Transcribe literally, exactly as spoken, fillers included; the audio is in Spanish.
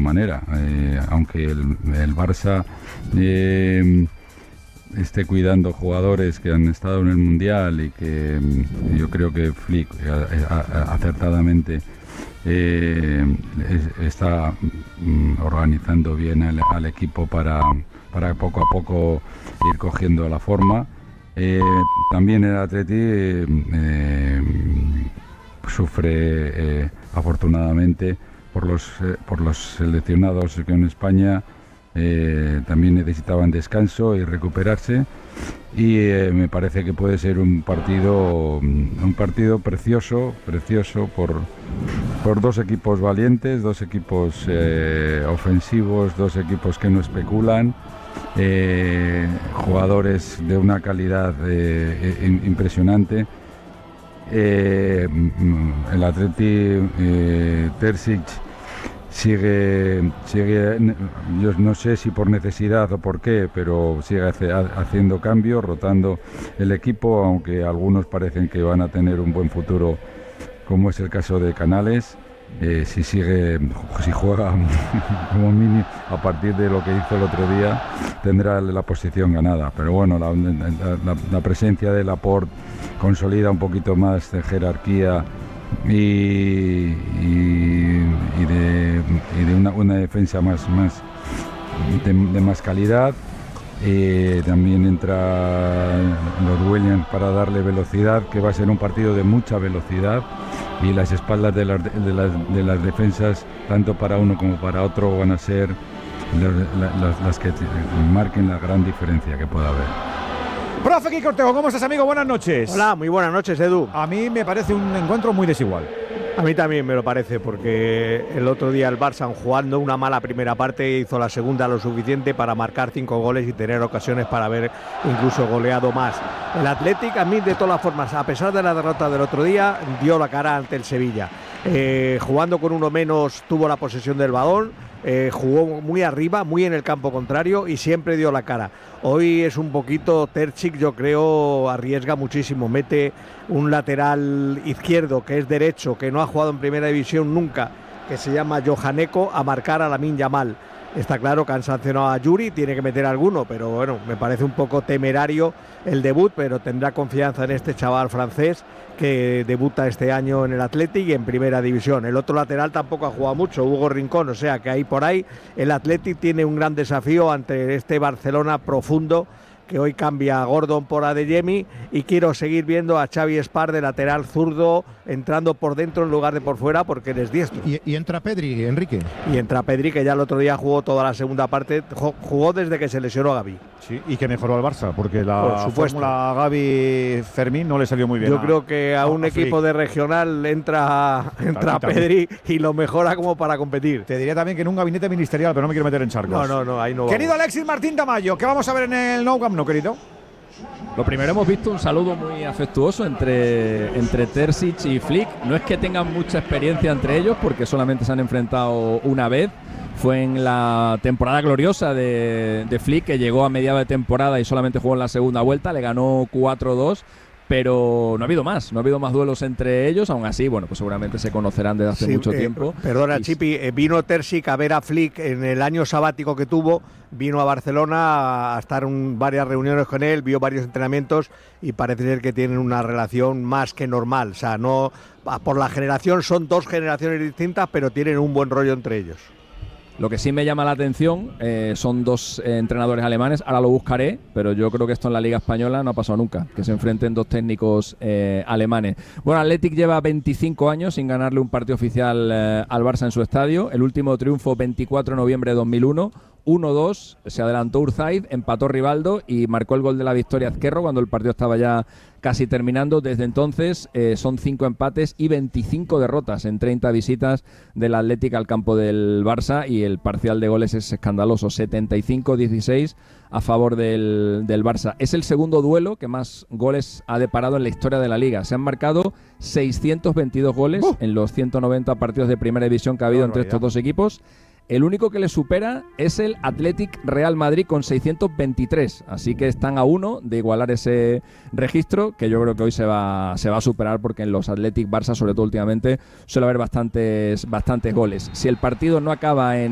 manera. Eh, aunque el, el Barça eh, esté cuidando jugadores que han estado en el Mundial y que mm, yo creo que Flick a, a, acertadamente eh, es, está mm, organizando bien al, al equipo para, para poco a poco ir cogiendo la forma. Eh, también el Atleti eh, eh, sufre eh, afortunadamente por los, eh, por los seleccionados que en España eh, también necesitaban descanso y recuperarse, y eh, me parece que puede ser un partido un partido precioso precioso por, por dos equipos valientes, dos equipos eh, ofensivos, dos equipos que no especulan, eh, jugadores de una calidad eh, impresionante. Eh, el Atleti eh, Terzic sigue, sigue, yo no sé si por necesidad o por qué, pero sigue hace, haciendo cambios, rotando el equipo, aunque algunos parecen que van a tener un buen futuro, como es el caso de Canales. Eh, si sigue, si juega como mínimo a partir de lo que hizo el otro día, tendrá la posición ganada. Pero bueno, la, la, la presencia de Laporte consolida un poquito más de jerarquía y, y, y de, y de una, una defensa más, más de, de más calidad. Eh, también entra los Williams para darle velocidad, que va a ser un partido de mucha velocidad, y las espaldas de las, de las, de las defensas, tanto para uno como para otro, van a ser las, las, las que marquen la gran diferencia que pueda haber. Profe Quique Ortego, ¿cómo estás, amigo? Buenas noches. Hola, muy buenas noches, Edu. A mí me parece un encuentro muy desigual. A mí también me lo parece, porque el otro día el Barça, jugando una mala primera parte, hizo la segunda lo suficiente para marcar cinco goles y tener ocasiones para haber incluso goleado más. El Athletic, a mí, de todas las formas, a pesar de la derrota del otro día, dio la cara ante el Sevilla. Eh, jugando con uno menos, tuvo la posesión del balón, eh, jugó muy arriba, muy en el campo contrario, y siempre dio la cara. Hoy es un poquito Terzic, yo creo, arriesga muchísimo, mete un lateral izquierdo que es derecho, que no ha jugado en primera división nunca, que se llama Johaneko, a marcar a Lamine Yamal. Está claro que han sancionado a Yuri, tiene que meter alguno, pero bueno, me parece un poco temerario el debut, pero tendrá confianza en este chaval francés que debuta este año en el Athletic y en primera división. El otro lateral tampoco ha jugado mucho, Hugo Rincón, o sea que ahí por ahí el Athletic tiene un gran desafío ante este Barcelona profundo, que hoy cambia a Gordon por Adeyemi, y quiero seguir viendo a Xavi Espar de lateral zurdo entrando por dentro en lugar de por fuera, porque él es diestro. Y, y entra Pedri, Enrique. Y entra Pedri, que ya el otro día jugó toda la segunda parte, jugó desde que se lesionó a Gavi. Sí, y que mejoró al Barça, porque la fórmula Gavi-Fermín no le salió muy bien. Yo a, creo que a, a un a equipo de regional entra, entra Pedri y lo mejora como para competir. Te diría también que en un gabinete ministerial, pero no me quiero meter en charcos. No, no, no, ahí no. Querido vamos. Alexis Martín Tamayo, ¿qué vamos a ver en el Nou Camp Nou, querido? Lo primero, hemos visto un saludo muy afectuoso entre, entre Terzic y Flick. No es que tengan mucha experiencia entre ellos, porque solamente se han enfrentado una vez. Fue en la temporada gloriosa de, de Flick, que llegó a mediados de temporada y solamente jugó en la segunda vuelta. Le ganó cuatro dos. Pero no ha habido más, no ha habido más duelos entre ellos. Aún así, bueno, pues seguramente se conocerán desde hace sí, mucho eh, tiempo. Perdona, y... Chipi, eh, vino Terzic a ver a Flick en el año sabático que tuvo. Vino a Barcelona a estar en varias reuniones con él, vio varios entrenamientos y parece ser que tienen una relación más que normal. O sea, no por la generación, son dos generaciones distintas, pero tienen un buen rollo entre ellos. Lo que sí me llama la atención eh, son dos eh, entrenadores alemanes. Ahora lo buscaré, pero yo creo que esto en la Liga Española no ha pasado nunca, que se enfrenten dos técnicos eh, alemanes. Bueno, Athletic lleva veinticinco años sin ganarle un partido oficial eh, al Barça en su estadio. El último triunfo, veinticuatro de noviembre de dos mil uno. uno dos, se adelantó Urzaid, empató Rivaldo y marcó el gol de la victoria Azquerro cuando el partido estaba ya casi terminando. Desde entonces eh, son cinco empates y veinticinco derrotas en treinta visitas del Athletic al campo del Barça, y el parcial de goles es escandaloso, setenta y cinco dieciséis a favor del, del Barça. Es el segundo duelo que más goles ha deparado en la historia de la Liga. Se han marcado seiscientos veintidós goles uh. en los ciento noventa partidos de primera división que ha habido no, entre no, estos dos equipos. El único que le supera es el Athletic Real Madrid con seiscientos veintitrés, así que están a uno de igualar ese registro, que yo creo que hoy se va, se va a superar, porque en los Athletic Barça, sobre todo últimamente, suele haber bastantes, bastantes goles. Si el partido no acaba en